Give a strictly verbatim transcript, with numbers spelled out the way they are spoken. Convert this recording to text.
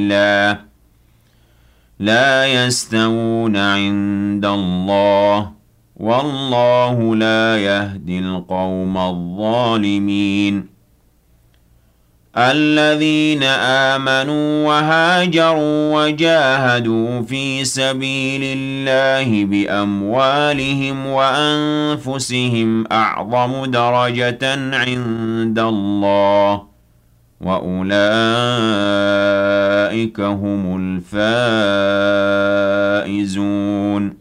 سبيلا لا يستوون عند الله والله لا يهدي القوم الظالمين الذين آمنوا وهاجروا وجاهدوا في سبيل الله بأموالهم وأنفسهم أعظم درجة عند الله وأولئك هم الفائزون